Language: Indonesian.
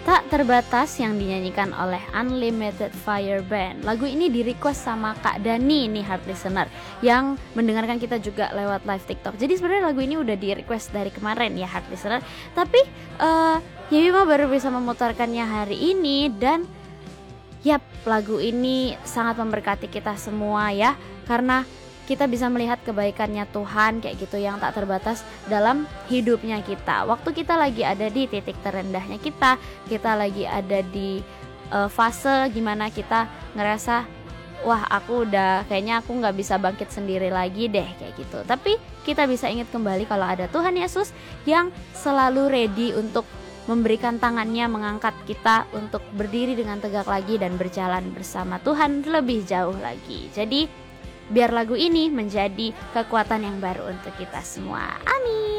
Tak Terbatas yang dinyanyikan oleh Unlimited Fire Band. Lagu ini di request sama Kak Dani nih, heart listener, yang mendengarkan kita juga lewat live TikTok. Jadi sebenarnya lagu ini udah di request dari kemarin ya, heart listener. Tapi Yabima baru bisa memutarkannya hari ini. Dan yap, lagu ini sangat memberkati kita semua ya, karena kita bisa melihat kebaikannya Tuhan kayak gitu yang tak terbatas dalam hidupnya kita. Waktu kita lagi ada di titik terendahnya kita lagi ada di fase gimana kita ngerasa wah kayaknya aku gak bisa bangkit sendiri lagi deh kayak gitu. Tapi kita bisa ingat kembali kalau ada Tuhan Yesus yang selalu ready untuk memberikan tangannya, mengangkat kita untuk berdiri dengan tegak lagi dan berjalan bersama Tuhan lebih jauh lagi. Jadi biar lagu ini menjadi kekuatan yang baru untuk kita semua. Amin.